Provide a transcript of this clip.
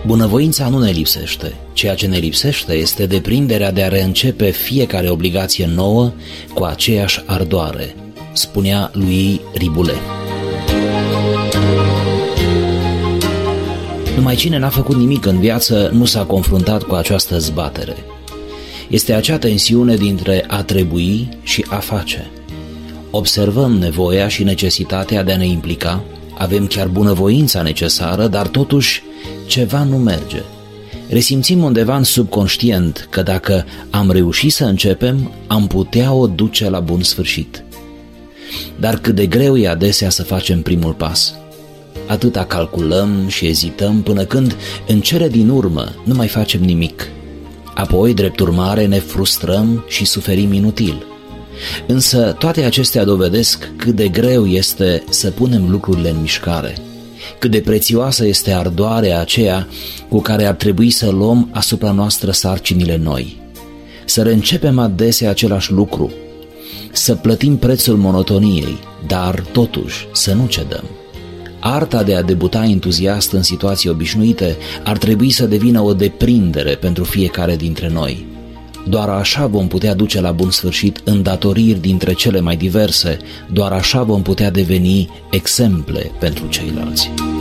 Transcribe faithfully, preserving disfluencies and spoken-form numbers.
Bunăvoința nu ne lipsește. Ceea ce ne lipsește este deprinderea de a reîncepe fiecare obligație nouă cu aceeași ardoare, spunea lui Riboulet. Numai cine n-a făcut nimic în viață nu s-a confruntat cu această zbatere. Este acea tensiune dintre a trebui și a face. Observăm nevoia și necesitatea de a ne implica, avem chiar bunăvoința necesară, dar totuși ceva nu merge. Resimțim undeva în subconștient că dacă am reușit să începem, am putea o duce la bun sfârșit. Dar cât de greu e adesea să facem primul pas. Atâta calculăm și ezităm până când, în cele din urmă, nu mai facem nimic. Apoi, drept urmare, ne frustrăm și suferim inutil. Însă toate acestea dovedesc cât de greu este să punem lucrurile în mișcare, cât de prețioasă este ardoarea aceea cu care ar trebui să luăm asupra noastră sarcinile noi, să reîncepem adesea același lucru, să plătim prețul monotoniei, dar totuși să nu cedăm. Arta de a debuta entuziast în situații obișnuite ar trebui să devină o deprindere pentru fiecare dintre noi. Doar așa vom putea duce la bun sfârșit îndatoriri dintre cele mai diverse, doar așa vom putea deveni exemple pentru ceilalți.